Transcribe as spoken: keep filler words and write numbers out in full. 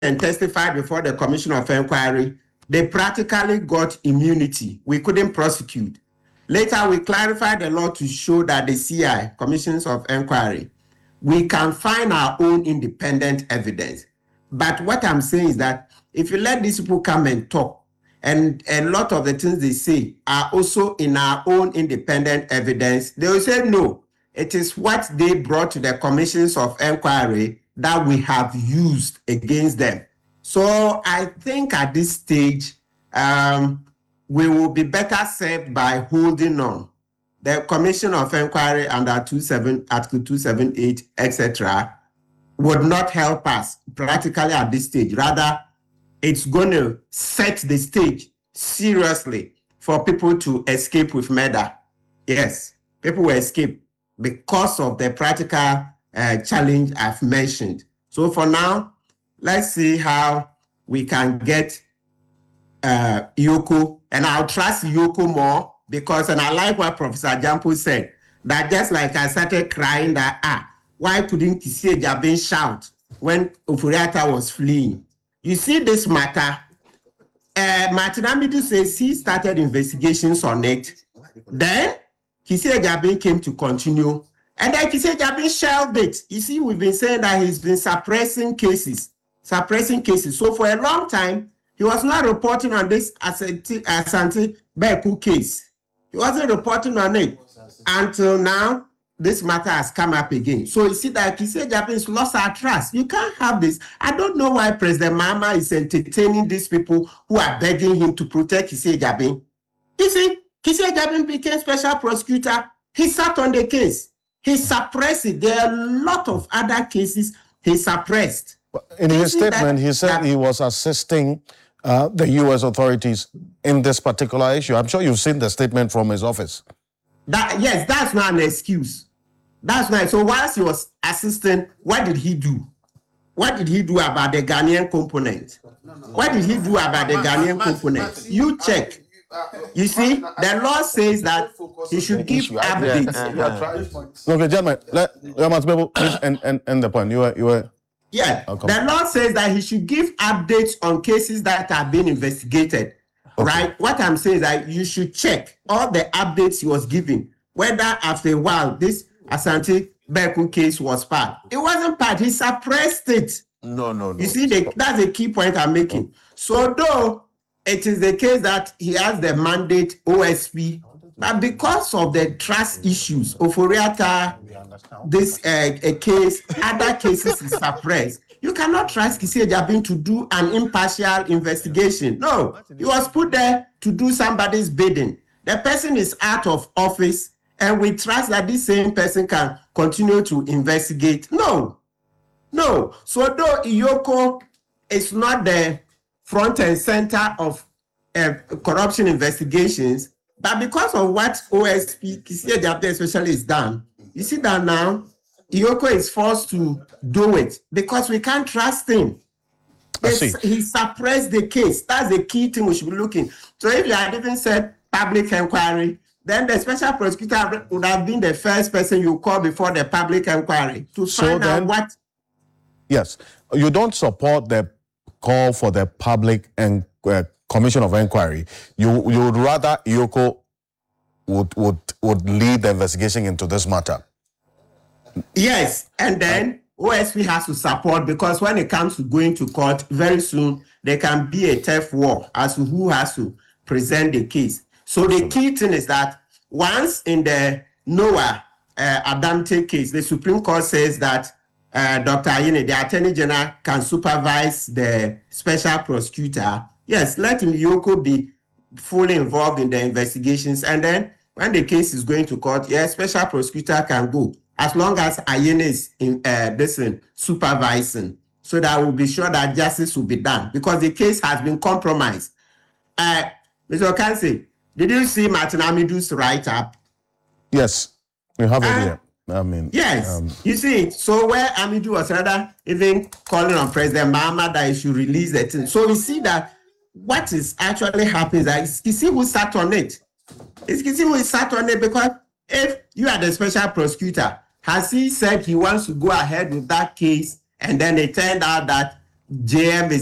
and testified before the Commission of Inquiry, they practically got immunity. We couldn't prosecute. Later, we clarified the law to show that the C I, Commissions of Inquiry, we can find our own independent evidence. But what I'm saying is that if you let these people come and talk, and a lot of the things they say are also in our own independent evidence, they will say, no, it is what they brought to the Commissions of Inquiry that we have used against them. So I think at this stage, um, we will be better served by holding on. The Commission of Inquiry under Article two seventy-eight, et cetera, would not help us practically at this stage. Rather, it's going to set the stage seriously for people to escape with murder. Yes, people will escape because of the practical uh, challenge I've mentioned. So for now, let's see how we can get uh, Yoko, and I'll trust Yoko more because, and I like what Professor Jampo said, that just like I started crying that, ah, why couldn't Kisi Ejaben shout when Ofori-Atta was fleeing? You see this matter, uh, Martin Amidu says he started investigations on it. Then Kisi Ejaben came to continue. And then Kisi Ejaben shelved it. You see, we've been saying that he's been suppressing cases, suppressing cases. So for a long time, he was not reporting on this Asante, Asante Beku case. He wasn't reporting on it until now. This matter has come up again. So you see that Kisi Ejaben has lost our trust. You can't have this. I don't know why President Mahama is entertaining these people who are begging him to protect Kisi Ejaben. You see, Kisi Ejaben became special prosecutor. He sat on the case. He suppressed it. There are a lot of other cases he suppressed. In his statement, he said he was assisting uh, the U S authorities in this particular issue. I'm sure you've seen the statement from his office. That, yes, that's not an excuse. That's right. So whilst he was assisting, what did he do? What did he do about the Ghanaian component? What did he do about the Ghanaian component? You check. You see, the law says that he should give updates. Okay, gentlemen, let, let me please end, end, end the point. You were, you were. Yeah, the law says that he should give updates on cases that are being investigated. Okay. Right? What I'm saying is that you should check all the updates he was giving, whether after a while this Asante Beku case was part. It wasn't part. He suppressed it. No, no, no. You see, the, that's the key point I'm making. So though it is the case that he has the mandate O S P, but because of the trust issues, Ofori-Atta, this uh, a case, other cases is suppressed. You cannot trust Kisi Ejaben to do an impartial investigation. No, he was put there to do somebody's bidding. The person is out of office, and we trust that this same person can continue to investigate. No, no. So though Iyoko is not the front and center of uh, corruption investigations, but because of what O S P, Kisi Ejaben especially is done, you see that now, Iyoko is forced to do it because we can't trust him. He suppressed the case. That's the key thing we should be looking. So if you had even said public inquiry, then the special prosecutor would have been the first person you call before the public inquiry to so find then, out what. Yes, you don't support the call for the public and uh, commission of inquiry. You you would rather Iyoko would would would lead the investigation into this matter. Yes, and then O S P has to support, because when it comes to going to court very soon, there can be a tough war as to who has to present the case. So the key thing is that once in the Noah uh, Adamte case, the Supreme Court says that uh, Doctor Ayine, the Attorney General, can supervise the special prosecutor. Yes, let him, Iyoko, be fully involved in the investigations. And then when the case is going to court, yes, special prosecutor can go, as long as Ayine is in uh, this in supervising, so that we'll be sure that justice will be done, because the case has been compromised. Uh, Mister Okansi, did you see Martin Amidu's write-up? Yes, we have it uh, here. I mean, yes, um, you see, so where Amidu was rather even calling on President Mahama that he should release the thing. So we see that what is actually happening is that it's Kisi who sat on it. It's Kisi who sat on it, because if you are the special prosecutor, has he said he wants to go ahead with that case, and then it turned out that J M is